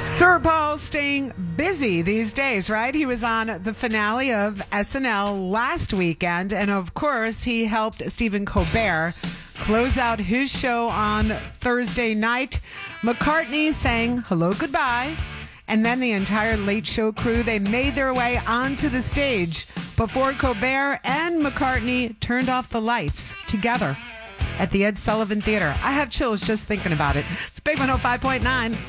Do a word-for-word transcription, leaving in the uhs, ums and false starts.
Sir Paul staying busy these days, right? He was on the finale of S N L last weekend, and of course, he helped Stephen Colbert close out his show on Thursday night. McCartney sang hello, goodbye, and then the entire Late Show crew, they made their way onto the stage before Colbert and McCartney turned off the lights together at the Ed Sullivan Theater. I have chills just thinking about it. It's Big one oh five point nine.